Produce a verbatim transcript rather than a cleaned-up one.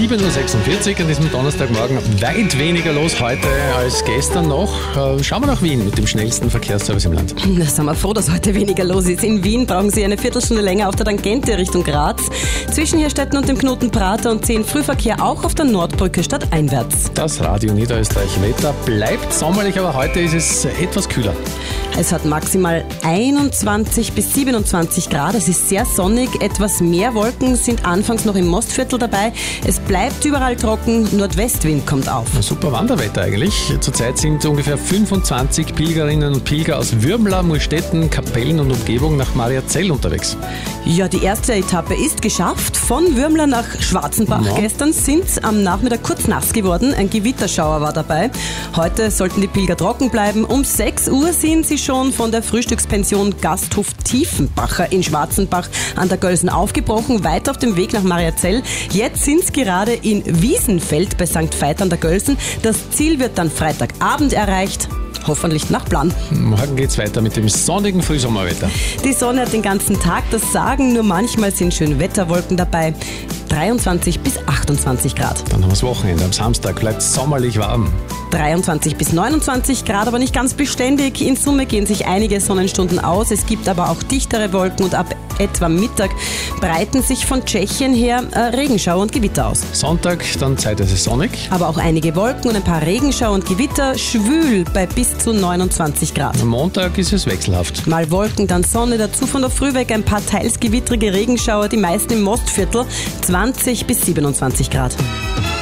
sieben Uhr sechsundvierzig an diesem Donnerstagmorgen. Weit weniger los heute als gestern noch. Schauen wir nach Wien mit dem schnellsten Verkehrsservice im Land. Da sind wir froh, dass heute weniger los ist. In Wien brauchen Sie eine Viertelstunde länger auf der Tangente Richtung Graz. Zwischen Herstetten und dem Knoten Prater und zehn Frühverkehr auch auf der Nordbrücke stadteinwärts. Das Radio Niederösterreich Wetter bleibt sommerlich, aber heute ist es etwas kühler. Es hat maximal einundzwanzig bis siebenundzwanzig Grad. Es ist sehr sonnig. Etwas mehr Wolken sind anfangs noch im Mostviertel dabei. Es bleibt überall trocken. Nordwestwind kommt auf. Super Wanderwetter eigentlich. Zurzeit sind ungefähr fünfundzwanzig Pilgerinnen und Pilger aus Würmla, Mulstetten, Kapellen und Umgebung nach Mariazell unterwegs. Ja, die erste Etappe ist geschafft. Von Würmla nach Schwarzenbach. Ja. Gestern sind am Nachmittag kurz nass geworden. Ein Gewitterschauer war dabei. Heute sollten die Pilger trocken bleiben. Um sechs Uhr sind sie schon von der Frühstückspension Gasthof Tiefenbacher in Schwarzenbach an der Gölsen aufgebrochen, weiter auf dem Weg nach Mariazell. Jetzt sind sie gerade in Wiesenfeld bei Sankt Veit an der Gölsen. Das Ziel wird dann Freitagabend erreicht. Hoffentlich nach Plan. Morgen geht's weiter mit dem sonnigen Frühsommerwetter. Die Sonne hat den ganzen Tag das Sagen, nur manchmal sind schöne Wetterwolken dabei. dreiundzwanzig bis achtundzwanzig Grad. Dann haben wir das Wochenende. Am Samstag bleibt es sommerlich warm. dreiundzwanzig bis neunundzwanzig Grad, aber nicht ganz beständig. In Summe gehen sich einige Sonnenstunden aus. Es gibt aber auch dichtere Wolken und ab etwa Mittag breiten sich von Tschechien her äh, Regenschauer und Gewitter aus. Sonntag, dann zeitweise sonnig. Aber auch einige Wolken und ein paar Regenschauer und Gewitter, schwül bei bis zu neunundzwanzig Grad. Am Montag ist es wechselhaft. Mal Wolken, dann Sonne, dazu von der Früh weg ein paar teils gewittrige Regenschauer, die meisten im Mostviertel, zwanzig bis siebenundzwanzig Grad.